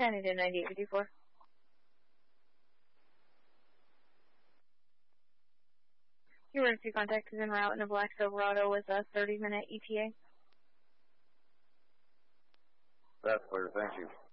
County to 9854. Your emergency contact is en route in a black Silverado with a 30-minute ETA. That's clear, thank you.